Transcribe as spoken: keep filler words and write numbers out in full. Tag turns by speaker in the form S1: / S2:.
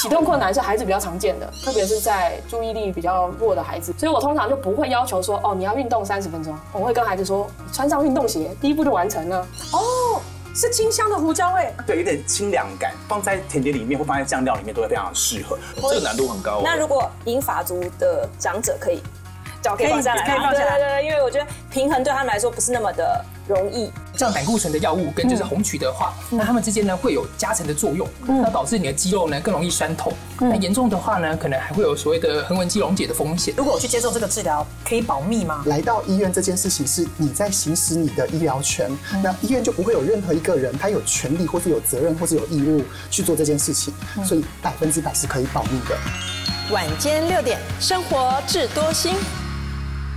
S1: 启动困难是孩子比较常见的，特别是在注意力比较弱的孩子，所以我通常就不会要求说，哦，你要运动三十分钟，我会跟孩子说，你穿上运动鞋，第一步就完成了。
S2: 哦，是清香的胡椒味，
S3: 对，有点清凉感，放在甜点里面或放在酱料里面都会非常适合。
S4: 这个难度很高。
S5: 那如果银发族的长者可以，脚可以放下来，
S2: 可以放下来，
S5: 对对对，因为我觉得平衡对他们来说不是那么的容易。
S6: 像胆固醇的药物跟就是红曲的话，那它们之间呢会有加成的作用，那导致你的肌肉呢更容易酸痛。那严重的话呢，可能还会有所谓的横纹肌溶解的风险。
S2: 如果我去接受这个治疗，可以保密吗？
S7: 来到医院这件事情是你在行使你的医疗权，那医院就不会有任何一个人他有权利或是有责任或是有义务去做这件事情，所以百分之百是可以保密的。
S8: 晚间六点，生活智多星。